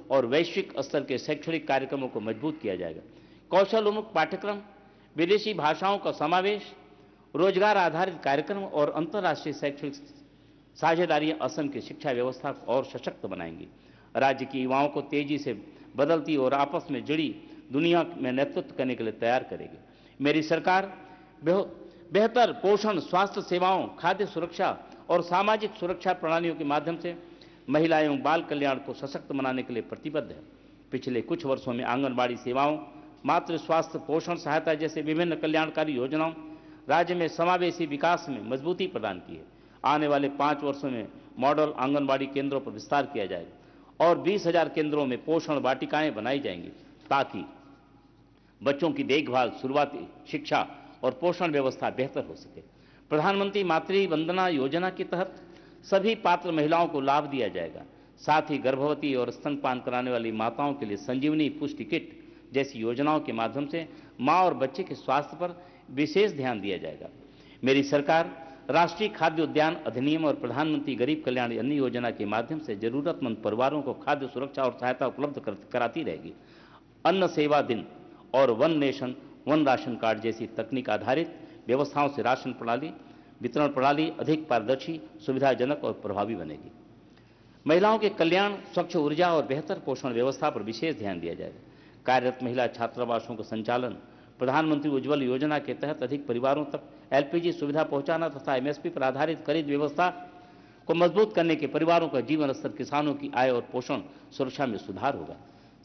और वैश्विक स्तर के शैक्षणिक कार्यक्रमों को मजबूत किया जाएगा। कौशल उन्मुख पाठ्यक्रम, विदेशी भाषाओं का समावेश, रोजगार आधारित कार्यक्रम और अंतर्राष्ट्रीय शैक्षणिक साझेदारियां असम की शिक्षा व्यवस्था को और सशक्त बनाएंगी। राज्य के युवाओं को तेजी से बदलती और आपस में जुड़ी दुनिया में नेतृत्व करने के लिए तैयार करेगी। मेरी सरकार बेहतर पोषण, स्वास्थ्य सेवाओं, खाद्य सुरक्षा और सामाजिक सुरक्षा प्रणालियों के माध्यम से महिला एवं बाल कल्याण को सशक्त बनाने के लिए प्रतिबद्ध है। पिछले कुछ वर्षों में आंगनबाड़ी सेवाओं, मातृ स्वास्थ्य, पोषण सहायता जैसे विभिन्न कल्याणकारी योजनाओं राज्य में समावेशी विकास में मजबूती प्रदान की है। आने वाले 5 वर्षों में मॉडल आंगनबाड़ी केंद्रों पर विस्तार किया जाएगा और 20,000 केंद्रों में पोषण वाटिकाएं बनाई जाएंगी ताकि बच्चों की देखभाल, शुरुआती शिक्षा और पोषण व्यवस्था बेहतर हो सके। प्रधानमंत्री मातृ वंदना योजना के तहत सभी पात्र महिलाओं को लाभ दिया जाएगा। साथ ही गर्भवती और स्तनपान कराने वाली माताओं के लिए संजीवनी पुष्टि किट जैसी योजनाओं के माध्यम से मां और बच्चे के स्वास्थ्य पर विशेष ध्यान दिया जाएगा। मेरी सरकार राष्ट्रीय खाद्य उद्यान अधिनियम और प्रधानमंत्री गरीब कल्याण अन्न योजना के माध्यम से जरूरतमंद परिवारों को खाद्य सुरक्षा और सहायता उपलब्ध कराती रहेगी। अन्न सेवा दिन और one nation one ration card जैसी तकनीक आधारित व्यवस्थाओं से राशन प्रणाली, वितरण प्रणाली अधिक पारदर्शी, सुविधाजनक और प्रभावी बनेगी। महिलाओं के कल्याण, स्वच्छ ऊर्जा और बेहतर पोषण व्यवस्था पर विशेष ध्यान दिया जाएगा। कार्यरत महिला छात्रावासों का संचालन, प्रधानमंत्री उज्ज्वल योजना के तहत अधिक परिवारों तक एलपीजी सुविधा पहुंचाना तथा एमएसपी पर आधारित खरीद व्यवस्था को मजबूत करने के परिवारों का जीवन स्तर, किसानों की आय और पोषण सुरक्षा में सुधार होगा।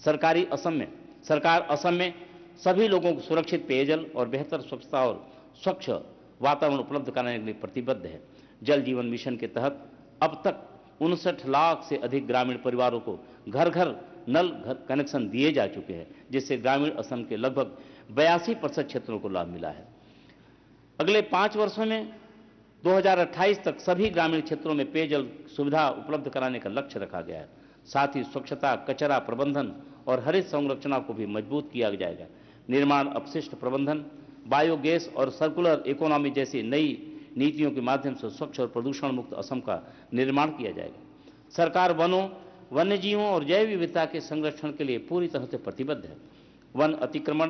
सरकार असम में सभी लोगों को सुरक्षित पेयजल और बेहतर स्वच्छता और स्वच्छ वातावरण उपलब्ध कराने के लिए प्रतिबद्ध है। जल जीवन मिशन के तहत अब तक 59 लाख से अधिक ग्रामीण परिवारों को घर घर नल कनेक्शन दिए जा चुके हैं, जिससे ग्रामीण असम के लगभग 82% क्षेत्रों को लाभ मिला है। अगले 5 वर्षों में 2028 तक सभी ग्रामीण क्षेत्रों में पेयजल सुविधा उपलब्ध कराने का लक्ष्य रखा गया है। साथ ही स्वच्छता, कचरा प्रबंधन और हरित संरचना को भी मजबूत किया जाएगा। निर्माण अपशिष्ट प्रबंधन, बायोगैस और सर्कुलर इकोनॉमी जैसी नई नीतियों के माध्यम से स्वच्छ और प्रदूषण मुक्त असम का निर्माण किया जाएगा। सरकार वनों, वन्यजीवों और जैव विविधता के संरक्षण के लिए पूरी तरह से प्रतिबद्ध है। वन अतिक्रमण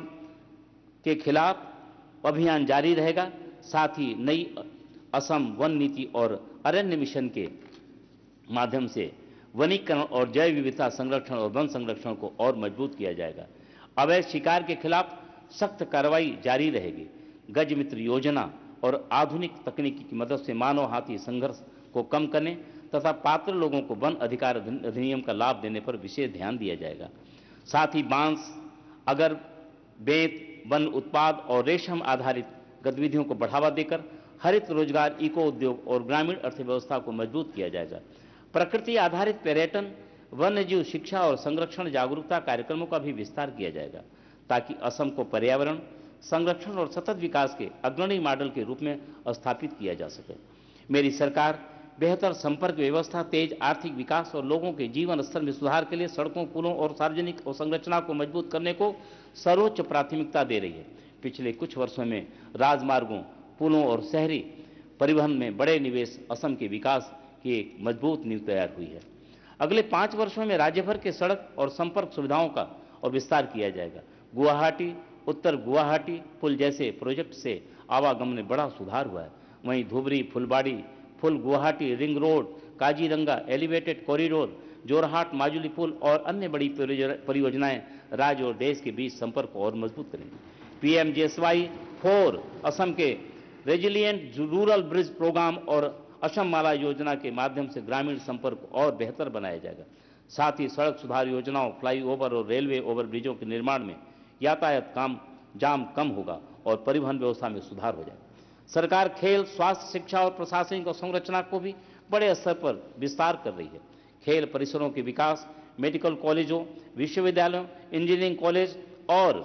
के खिलाफ अभियान जारी रहेगा। साथ ही नई असम वन नीति और अरण्य मिशन के माध्यम से वनीकरण और जैव विविधता संरक्षण और वन संरक्षण को और मजबूत किया जाएगा। अवैध शिकार के खिलाफ सख्त कार्रवाई जारी रहेगी। गज मित्र योजना और आधुनिक तकनीकी की मदद से मानव हाथी संघर्ष को कम करने तथा पात्र लोगों को वन अधिकार अधिनियम का लाभ देने पर विशेष ध्यान दिया जाएगा। साथ ही बांस, अगर, बेंत, वन उत्पाद और रेशम आधारित गतिविधियों को बढ़ावा देकर हरित रोजगार, इको उद्योग और ग्रामीण अर्थव्यवस्था को मजबूत किया जाएगा। प्रकृति आधारित पर्यटन, वन्यजीव शिक्षा और संरक्षण जागरूकता कार्यक्रमों का भी विस्तार किया जाएगा ताकि असम को पर्यावरण संरक्षण और सतत विकास के अग्रणी मॉडल के रूप में स्थापित किया जा सके। मेरी सरकार बेहतर संपर्क व्यवस्था, तेज आर्थिक विकास और लोगों के जीवन स्तर में सुधार के लिए सड़कों, पुलों और सार्वजनिक संरचना को मजबूत करने को सर्वोच्च प्राथमिकता दे रही है। पिछले कुछ वर्षों में राजमार्गों, पुलों और शहरी परिवहन में बड़े निवेश असम के विकास की एक मजबूत नींव तैयार हुई है। अगले 5 वर्षों में राज्य भर के सड़क और संपर्क सुविधाओं का और विस्तार किया जाएगा। गुवाहाटी, उत्तर गुवाहाटी पुल जैसे प्रोजेक्ट से आवागमन में बड़ा सुधार हुआ है। वहीं धुबरी, फुलबाड़ी, full Guwahati ring road, Kaziranga elevated corridor, Jorhat Majuli पुल और अन्य बड़ी परियोजनाएं राज्य और देश के बीच संपर्क को और मजबूत करेंगी। पीएमजीएसवाई 4 असम के रेजिलिएंट रूरल ब्रिज प्रोग्राम और असम माला योजना के माध्यम से ग्रामीण संपर्क और बेहतर बनाया जाएगा। साथ ही सड़क सुधार योजनाओं, फ्लाईओवर और रेलवे ओवरब्रिजों के निर्माण में यातायात जाम कम होगा और परिवहन व्यवस्था में सुधार हो जाएगा। सरकार खेल, स्वास्थ्य, शिक्षा और प्रशासनिक और संरचना को भी बड़े स्तर पर विस्तार कर रही है। खेल परिसरों के विकास, मेडिकल कॉलेजों, विश्वविद्यालयों, इंजीनियरिंग कॉलेज और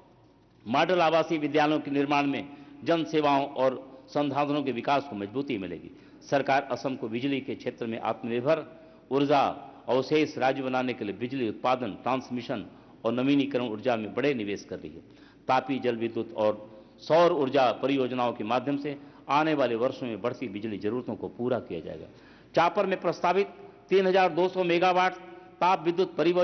मॉडल आवासीय विद्यालयों के निर्माण में जन सेवाओं और संसाधनों के विकास को मजबूती मिलेगी। सरकार असम को बिजली के क्षेत्र में आत्मनिर्भर ऊर्जा अवशेष राज्य बनाने के लिए बिजली उत्पादन, ट्रांसमिशन और नवीनीकरण ऊर्जा में बड़े निवेश कर रही है। तापी जल विद्युत और सौर ऊर्जा परियोजनाओं के माध्यम से आने वाले वर्षों में बढ़ती बिजली जरूरतों को पूरा किया जाएगा। चापर में प्रस्तावित 3200 मेगावाट ताप विद्युत परियोजना